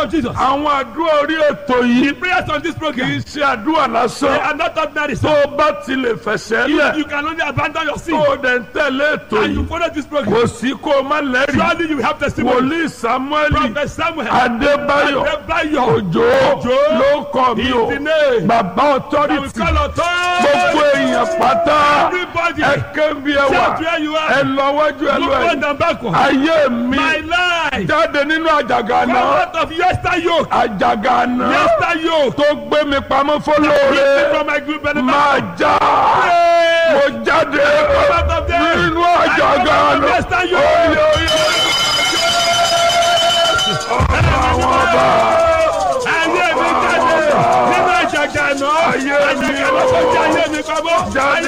of Jesus. àwọn àdúrà orí ètò yìí The prayers on this kì í program, ṣe àdúrà they lásán. are not ordinary. tó o bá ti lè fẹsẹ̀ lẹ̀ You can only abandon your sin tó o dẹ̀ ń tẹ̀lé ètò and you yìí follow this program. kò sí kó o má lẹ́rìí. Surely you will have testimony. wòlíì Sámúẹ́lì Prophet Samuel, Adébáyọ̀ Adébáyọ̀, Òjó ló kọ́ mi o is the name. bàbá I will authority call authority. gbogbo èèyàn pátá Everybody, ẹ ké bí ẹ wà shout where you ẹ are. lọ wájú ẹ lọ Look ẹ forward and backward. ayé mi My life. jáde nínú àjàgà Come náà out of yester yoke. àjàgà náà Yester yoke. tó gbé mi pamọ́ Free me fọlọ́ọ̀rẹ́ from my group benefit. máa já mo jáde Come out of there. nínú àjàgà I come out of náà yester yoke. oyè oyè àwọn ọba Ayé mi jáde nínú àjàgà náà. Ayé mi Àjàgà náà tó jẹ́ ayé mi pamọ́. jáde.